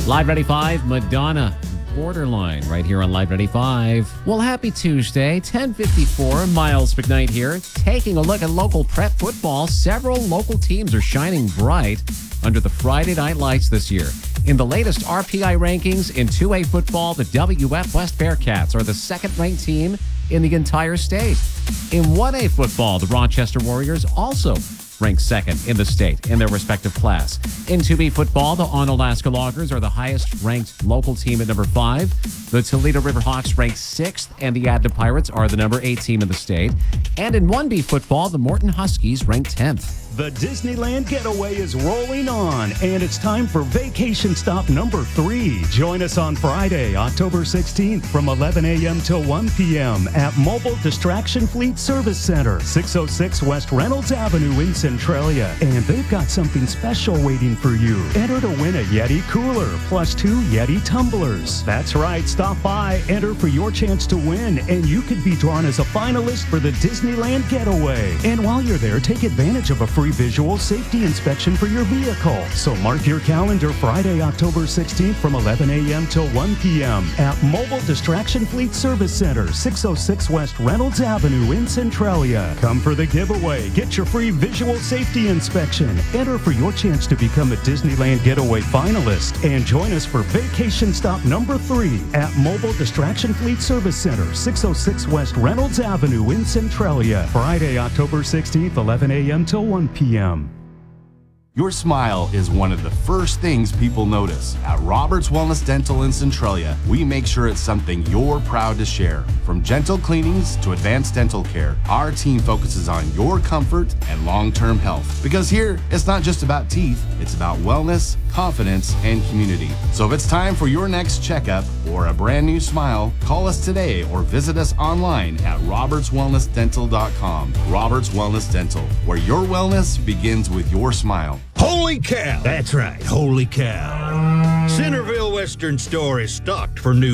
Live 95, Madonna, Borderline, right here on Live 95. Well, happy Tuesday, 10:54. Miles McKnight here, taking a look at local prep football. Several local teams are shining bright under the Friday night lights this year. In the latest RPI rankings in 2A football, the WF West Bearcats are the second-ranked team in the entire state. In 1A football, the Rochester Warriors also ranked second in the state in their respective class. In 2B football, the Onalaska Loggers are the highest-ranked local team at number 5. The Toledo Riverhawks ranked 6th, and the Adna Pirates are the number 8 team in the state. And in 1B football, the Morton Huskies ranked 10th. The Disneyland Getaway is rolling on, and it's time for vacation stop number 3. Join us on Friday, October 16th from 11 a.m. till 1 p.m. at Mobile Distraction Fleet Service Center, 606 West Reynolds Avenue in Centralia. And they've got something special waiting for you. Enter to win a Yeti cooler plus 2 Yeti tumblers. That's right, stop by, enter for your chance to win, and you could be drawn as a finalist for the Disneyland Getaway. And while you're there, take advantage of a free visual safety inspection for your vehicle. So mark your calendar Friday, October 16th from 11 a.m. till 1 p.m. at Mobile Distraction Fleet Service Center, 606 West Reynolds Avenue in Centralia. Come for the giveaway, get your free visual safety inspection, enter for your chance to become a Disneyland Getaway finalist, and join us for vacation stop number 3 at Mobile Distraction Fleet Service Center, 606 West Reynolds Avenue in Centralia. Friday, October 16th, 11 a.m. till 1 p.m. Your smile is one of the first things people notice. At Roberts Wellness Dental in Centralia, we make sure it's something you're proud to share. From gentle cleanings to advanced dental care, our team focuses on your comfort and long-term health. Because here, it's not just about teeth, it's about wellness, confidence, and community. So if it's time for your next checkup or a brand new smile, call us today or visit us online at robertswellnessdental.com. Roberts Wellness Dental, where your wellness begins with your smile. Holy cow! That's right, holy cow. Centerville Western Store is stocked for new